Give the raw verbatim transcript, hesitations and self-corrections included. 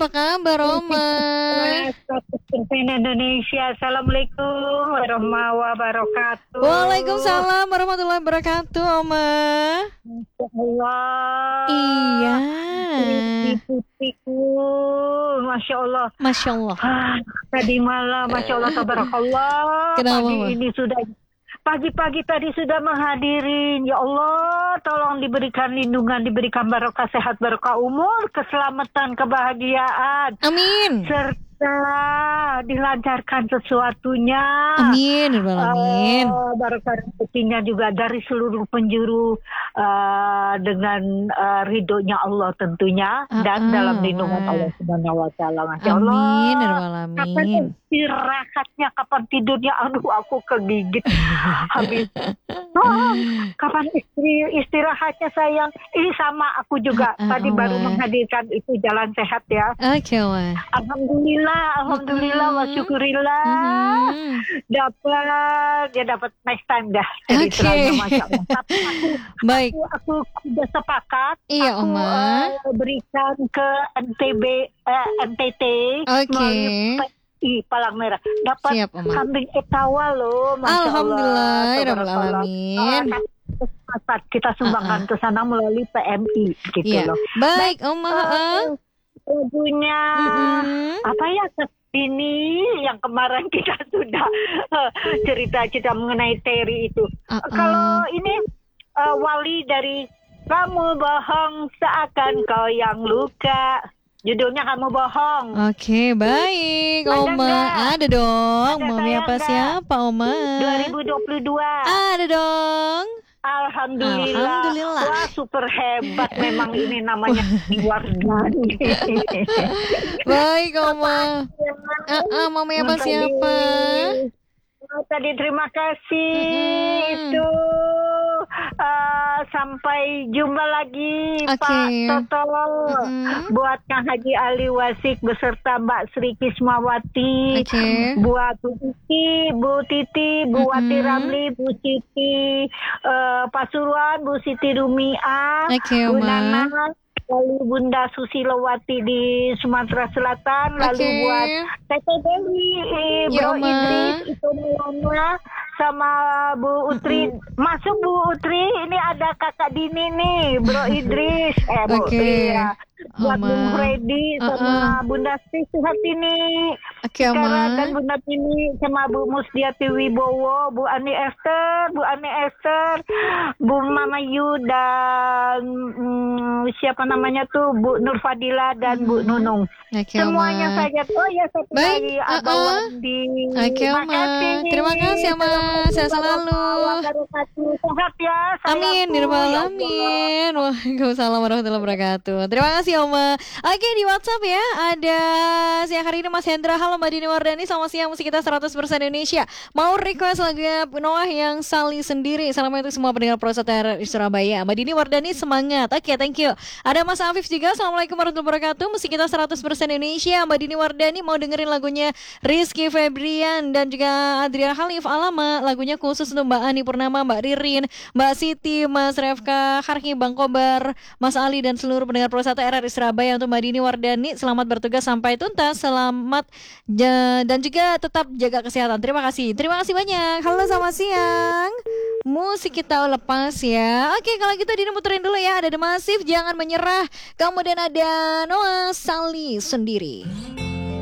apa kabar Oma? seratus persen Indonesia. Assalamualaikum warahmatullahi wabarakatuh. Waalaikumsalam warahmatullahi wabarakatuh Oma. Masya Allah. Iya. Putihku, Masya Allah. Masya Allah. Ah, tadi malam, Masya Allah, tabarakallah. Kenapa, Pagi Ma? ini sudah Pagi-pagi tadi sudah menghadirin. Ya Allah, tolong diberikan lindungan, diberikan barokah sehat, barokah umur, keselamatan, kebahagiaan. Amin. Serta dilancarkan sesuatunya. Amin. Amin. Uh, barokah rezekinya juga dari seluruh penjuru uh, dengan uh, ridhonya Allah tentunya Uh, dan uh, dalam lindungan wah. Allah Subhanahu wa taala. Masya Allah. Amin. Kapan Amin. istirahatnya, kapan tidurnya? Aduh, aku kegigit habis. Oh, kapan istri istirahatnya sayang? Ini sama aku juga. Uh, uh, Tadi baru wah. menghadirkan itu jalan sehat ya. Oke, Oma. Alhamdulillah, alhamdulillah, wa syukurillah. Mhm. Dapat, ya dapat next time dah Oke. ceritanya, Masya Allah. Tapi aku, Baik. aku, aku sudah sepakat. Iya, aku Oma. eh, berikan ke N T B, eh, N T T Oke. melalui P I Palang Merah. Dapat Siap, Oma. kambing etawa loh, Masya Alhamdulillah, Allah. ya Rabbil Tabarakallah. Alamin. Eh, Sepakat kita sumbangkan Uh-uh. ke sana melalui P M I gitu Iya. loh. Baik, Oma. Eh, lagunya Mm-mm. apa ya, ini yang kemarin kita sudah eh, cerita-cerita mengenai Terry itu. Uh-uh. Kalau ini eh, Wali dari Kamu Bohong Seakan Kau Yang Luka. Judulnya Kamu Bohong. Oke, baik, Ada Oma. nggak? Ada dong. Ada Mami saya apa nggak? siapa, Oma? dua ribu dua puluh dua. Ada dong. Alhamdulillah. Alhamdulillah. Wah, super hebat memang ini namanya Wardani. Baik, Oma. Ah, ah, Mami apa Tadi- siapa? Oh, tadi terima kasih. Mm-mm. Itu eh, sampai jumpa lagi Oke. Pak Toto. Mm-mm. Buat Kang Haji Ali Wasik beserta Mbak Sri Kismawati. Oke. Buat Bu Titi, Bu Titi, Bu Wati Mm-mm. Ramli, Bu Siti eh, Pasuruan, Bu Siti Rumia, Oke, Bu Oma. Nana, lalu Bunda Susilowati di Sumatera Selatan, lalu Oke. buat Tete Dewi, eh, Ya, Bro Oma. Idris, itu Mulana, sama Bu Utri. Masuk Bu Utri, ini ada Kakak Dini nih, Bro Idris. Eh, Bu, Oke. iya. Buat Oma. Bung Freddy sama Uh-uh. Bunda Sri Suhat ini. Oke, Sekarang dan Oma. Bunda Tini sama Bu Musdiati Wibowo, Bu Ani Esther, Bu Ani Esther, Bu Mama Yu dan mm, siapa namanya tuh Bu Nur Fadila dan Bu Nunung. Oke, Semuanya Oma. saja. Oh ya, satu Baik, lagi uh-uh. Abah Wandi. Oke, Oma. Makasih. Terima kasih, Oma. Sehat selalu. Sehat ya. Amin, sayangku. nirmal Ya Allah. amin. Waalaikumsalam warahmatullahi wabarakatuh. Terima kasih Oma. Oke, di WhatsApp ya ada siang hari ini Mas Hendra. Halo Mbak Dini Wardani, selamat siang musik kita seratus persen Indonesia. Mau request lagunya Noah yang Sali Sendiri. Salam untuk semua pendengar Prosat R di Surabaya. Mbak Dini Wardani semangat. Oke, thank you. Ada Mas Afif juga. Assalamualaikum warahmatullahi wabarakatuh. Musik kita seratus persen Indonesia. Mbak Dini Wardani mau dengerin lagunya Rizky Febrian dan juga Adrian Khalif Alama. Lagunya khusus untuk Mbak Ani Purnama, Mbak Ririn, Mbak Siti, Mas Refka, Harki, Bang Kobar, Mas Ali dan seluruh pendengar Prosat R di Surabaya. Untuk Mbak Dini Wardani, selamat bertugas sampai tuntas. Selamat ja- dan juga tetap jaga kesehatan. Terima kasih. Terima kasih banyak. Halo, selamat siang. Musik kita lepas ya. Oke, kalau gitu Dini muterin dulu ya. Ada The Massive, Jangan Menyerah. Kemudian ada Noah Sali Sendiri.